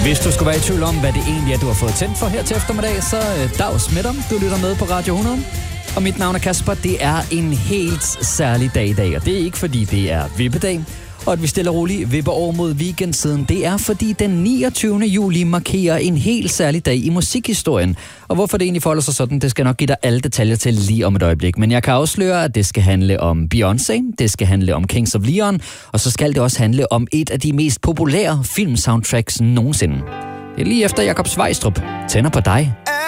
Hvis du skulle være i tvivl om, hvad det egentlig er, du har fået tændt for her til eftermiddag, så dags med dem. Du lytter med på Radio 100. Og mit navn er Kasper. Det er en helt særlig dag i dag, og det er ikke fordi det er vippedag, og at vi stille og roligt vipper over mod weekendsiden. Det er fordi den 29. juli markerer en helt særlig dag i musikhistorien. Og hvorfor det egentlig forholder sig sådan, det skal jeg nok give dig alle detaljer til lige om et øjeblik. Men jeg kan afsløre, at det skal handle om Beyoncé, det skal handle om Kings of Leon, og så skal det også handle om et af de mest populære filmsoundtracks nogensinde. Det er lige efter Jakob Svejstrup tænder på dig.